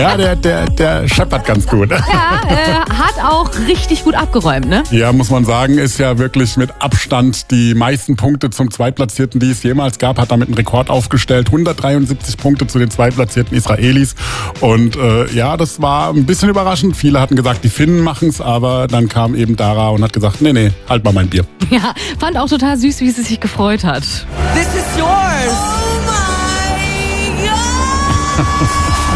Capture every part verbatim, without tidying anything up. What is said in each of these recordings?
Ja, der, der, der scheppert ganz gut. Ja, äh, hat auch richtig gut abgeräumt, ne? Ja, muss man sagen, ist ja wirklich mit Abstand die meisten Punkte zum Zweitplatzierten, die es jemals gab, hat damit einen Rekord aufgestellt. hundertdreiundsiebzig Punkte zu den zweitplatzierten Israelis. Und äh, ja, das war ein bisschen überraschend. Viele hatten gesagt, die Finnen machen es, aber dann kam eben Dara und hat gesagt, nee, nee, halt mal mein Bier. Ja, fand auch total süß, wie sie sich gefreut hat. This is yours. Oh my God.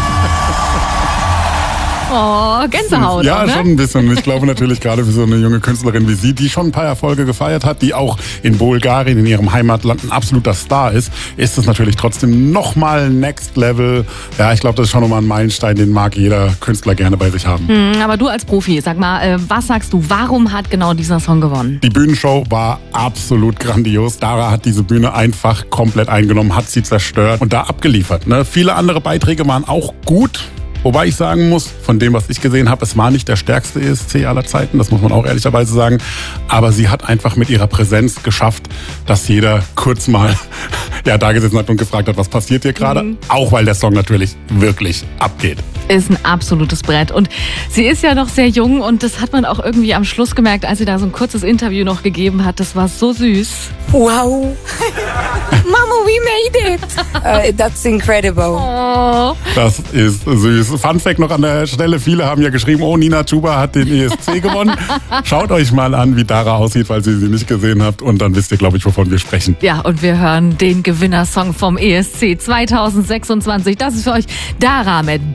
Oh, Gänsehaut. Ja, ne? schon ein bisschen. Ich glaube natürlich gerade für so eine junge Künstlerin wie sie, die schon ein paar Erfolge gefeiert hat, die auch in Bulgarien, in ihrem Heimatland, ein absoluter Star ist, ist es natürlich trotzdem nochmal Next Level. Ja, ich glaube, das ist schon nochmal ein Meilenstein, den mag jeder Künstler gerne bei sich haben. Hm, aber du als Profi, sag mal, äh, was sagst du, warum hat genau dieser Song gewonnen? Die Bühnenshow war absolut grandios. Dara hat diese Bühne einfach komplett eingenommen, hat sie zerstört und da abgeliefert. Ne? Viele andere Beiträge waren auch gut. Wobei ich sagen muss, von dem, was ich gesehen habe, es war nicht der stärkste E S C aller Zeiten, das muss man auch ehrlicherweise sagen. Aber sie hat einfach mit ihrer Präsenz geschafft, dass jeder kurz mal ja, da gesessen hat und gefragt hat, was passiert hier gerade. Mhm. Auch weil der Song natürlich wirklich abgeht. Ist ein absolutes Brett. Und sie ist ja noch sehr jung und das hat man auch irgendwie am Schluss gemerkt, als sie da so ein kurzes Interview noch gegeben hat. Das war so süß. Wow. Mama, we made it. Uh, that's incredible. Oh. Das ist süß. Fun Fact noch an der Stelle. Viele haben ja geschrieben, oh, Nina Chuba hat den E S C gewonnen. Schaut euch mal an, wie Dara aussieht, falls ihr sie nicht gesehen habt. Und dann wisst ihr, glaube ich, wovon wir sprechen. Ja, und wir hören den Gewinnersong vom E S C zwanzig sechsundzwanzig. Das ist für euch Dara mit